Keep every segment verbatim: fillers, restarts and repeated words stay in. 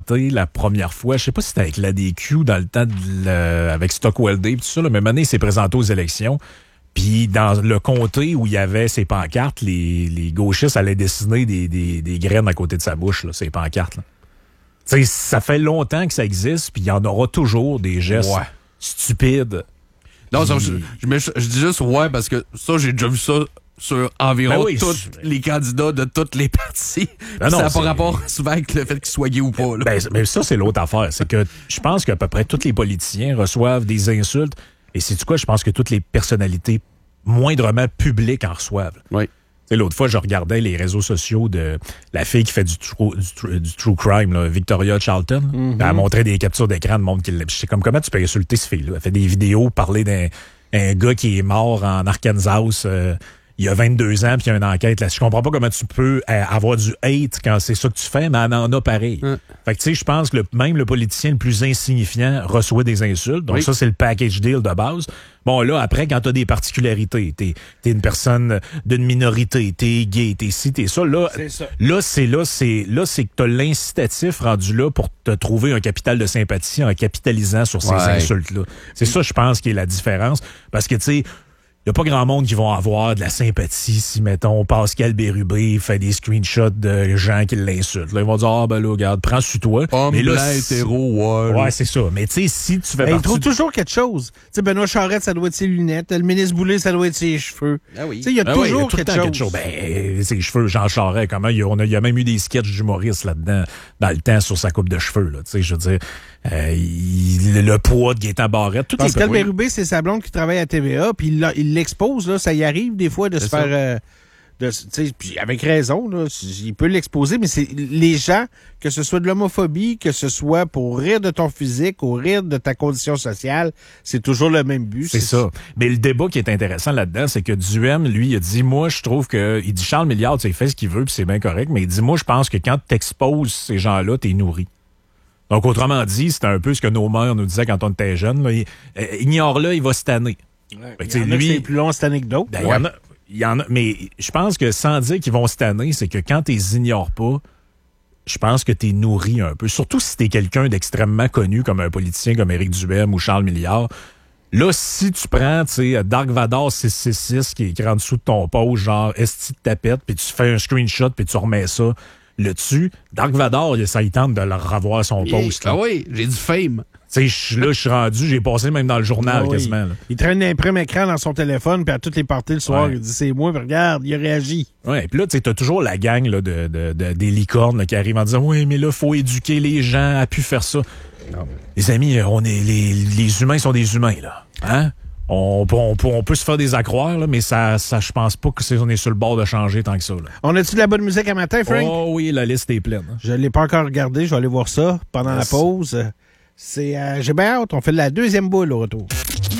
présenté la première fois. Je sais pas si c'était avec l'A D Q dans le temps de le, avec Stockwell Day, tout ça. La même année, il s'est présenté aux élections. Puis dans le comté où il y avait ses pancartes, les, les gauchistes allaient dessiner des, des, des graines à côté de sa bouche, là, ces pancartes. Là. T'sais, ça fait longtemps que ça existe, puis il y en aura toujours des gestes ouais. stupides. Non, ça, je, je, je dis juste ouais parce que ça, j'ai déjà vu ça sur environ ben oui, tous c'est... les candidats de tous les partis. Ben non, ça n'a pas rapport souvent avec le fait qu'ils soient gays ou pas. Là. Ben, mais ça, c'est l'autre affaire. C'est que je pense qu'à peu près tous les politiciens reçoivent des insultes. Et c'est-tu quoi? Je pense que toutes les personnalités moindrement publiques en reçoivent. Oui. T'sais, l'autre fois, je regardais les réseaux sociaux de la fille qui fait du true, du, du true crime, là, Victoria Charlton. Mm-hmm. Elle a montré des captures d'écran de monde qui l'aime. Je sais comme comment tu peux insulter ce fille-là. Elle fait des vidéos, parler d'un un gars qui est mort en Arkansas euh, il y a vingt-deux ans, puis il y a une enquête là. Je comprends pas comment tu peux euh, avoir du hate quand c'est ça que tu fais, mais elle en a pareil. Mm. Fait que tu sais, je pense que le, même le politicien le plus insignifiant reçoit des insultes. Donc oui. ça, c'est le package deal de base. Bon, là, après, quand t'as des particularités, t'es, t'es une personne d'une minorité, t'es gay, t'es ci, t'es ça, là, c'est ça. là, c'est là, c'est là, c'est que t'as l'incitatif rendu là pour te trouver un capital de sympathie en capitalisant sur ces ouais. insultes-là. C'est ça, je pense, qui est la différence. Parce que, tu sais, il n'y a pas grand monde qui vont avoir de la sympathie si, mettons, Pascal Bérubé fait des screenshots de gens qui l'insultent. Là, ils vont dire, ah, ben là, regarde, prends sur toi. Homme mais là, blanc, hétéro, ouais. Ouais, c'est ça. Mais tu sais, si tu fais ben, partie... Il trouve toujours quelque chose. Tu sais, Benoît Charette, ça doit être ses lunettes. Le ministre Boulay, ça doit être ses cheveux. Ah oui. Tu sais, il y a ah toujours oui, y a tout quelque, le temps quelque chose. Ben, ses cheveux, Jean Charest, comment, il y a, on a, il y a même eu des sketchs d'humoristes là-dedans, dans le temps, sur sa coupe de cheveux, là. Tu sais, je veux dire... Euh, il, le poids de Gaétan Barrette, tout Pascal les... Bérubé, c'est sa blonde qui travaille à T V A, puis il, il l'expose, là, ça y arrive des fois de c'est se ça. faire... Euh, de, puis avec raison, là, il peut l'exposer, mais c'est les gens, que ce soit de l'homophobie, que ce soit pour rire de ton physique ou rire de ta condition sociale, c'est toujours le même but. C'est, c'est ça. Mais le débat qui est intéressant là-dedans, c'est que Duhem, lui, il a dit, moi, je trouve que... Il dit, Charles Milliard, il fait ce qu'il veut, puis c'est bien correct, mais il dit, moi, je pense que quand tu exposes ces gens-là, t'es nourri. Donc, autrement dit, c'était un peu ce que nos mères nous disaient quand on était jeunes. Là. Ignore-le, il va se tanner. Ouais, il y en a lui, c'est plus long cette anecdote. Ben, ouais. il, y en a, il y en a, mais je pense que sans dire qu'ils vont se tanner, c'est que quand tu les ignores pas, je pense que tu es nourri un peu. Surtout si tu es quelqu'un d'extrêmement connu comme un politicien comme Éric Duhem ou Charles Milliard. Là, si tu prends, tu sais, Dark Vador six six six qui est écrit en dessous de ton post, genre esti de tapette, puis tu fais un screenshot, puis tu remets ça le dessus, Dark Vador, ça il tente de leur revoir son post. Ah oui, j'ai du fame. Tu sais, là, je suis rendu, j'ai passé même dans le journal ah oui. quasiment. Là. Il traîne un premier écran dans son téléphone, puis à toutes les parties le soir, ouais. il dit c'est moi, puis regarde, il a réagi. Ouais, puis là, tu sais, t'as toujours la gang là, de, de, de, des licornes là, qui arrivent en disant oui, mais là, faut éduquer les gens à pu faire ça. Non. Les amis, on est les, les humains sont des humains, là. Hein? On, on, on, on peut se faire des accroires, là, mais ça, ça, je pense pas que c'est, on est sur le bord de changer tant que ça. Là. On a-tu de la bonne musique à matin, Frank? Oh oui, la liste est pleine. Hein. Je l'ai pas encore regardé, je vais aller voir ça pendant yes. la pause. C'est, euh, j'ai bien hâte, on fait la deuxième boule au retour.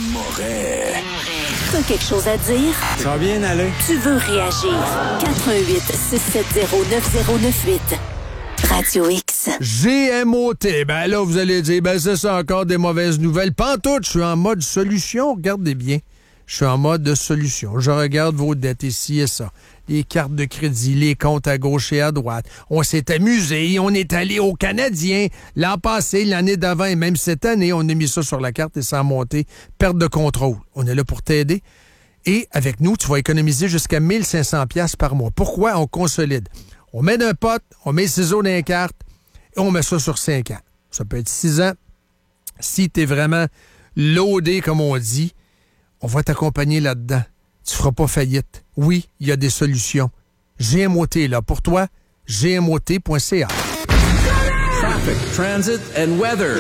Moret. T'as quelque chose à dire? Ça va bien aller. Tu veux réagir? quatre un huit six sept zéro neuf zéro neuf huit. Radio X. G M O T. Ben là, vous allez dire, ben c'est ça encore des mauvaises nouvelles. Pantoute, je suis en mode solution. Regardez bien. Je suis en mode solution. Je regarde vos dettes ici et ça. Les cartes de crédit, les comptes à gauche et à droite. On s'est amusé, on est allé aux Canadiens. L'an passé, l'année d'avant et même cette année, on a mis ça sur la carte et ça a monté. Perte de contrôle. On est là pour t'aider. Et avec nous, tu vas économiser jusqu'à mille cinq cents dollars par mois. Pourquoi? On consolide. On met d'un pot, on met ciseaux dans les cartes et on met ça sur cinq ans. Ça peut être six ans. Si tu es vraiment loadé, comme on dit, on va t'accompagner là-dedans. Tu feras pas faillite. Oui, il y a des solutions. G M O T est là pour toi. G M O T point C A. Traffic, transit and weather.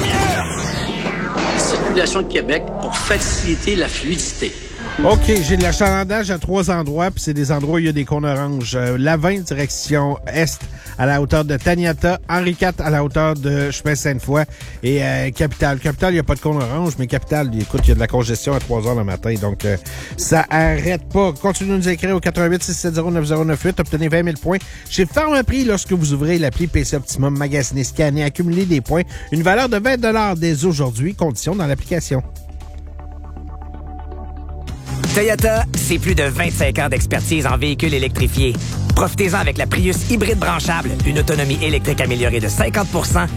Circulation de Québec pour faciliter la fluidité. OK, j'ai de l'achalandage à trois endroits, puis c'est des endroits où il y a des cônes oranges. Euh, la vingt, direction est, à la hauteur de Taniata. Henri quatre, à la hauteur de chemin Sainte-Foy. Et euh, Capitale. Capitale, il n'y a pas de cône orange, mais Capitale, écoute, il y a de la congestion à trois heures le matin, donc euh, ça arrête pas. Continuez de nous écrire au quatre un huit six sept zéro neuf zéro neuf huit. Obtenez vingt mille points chez Pharmaprix lorsque vous ouvrez l'appli P C Optimum, magasiner, scanner, accumuler des points. Une valeur de vingt dollars dès aujourd'hui. Conditions dans l'application. Toyota, c'est plus de vingt-cinq ans d'expertise en véhicules électrifiés. Profitez-en avec la Prius hybride branchable, une autonomie électrique améliorée de cinquante pour cent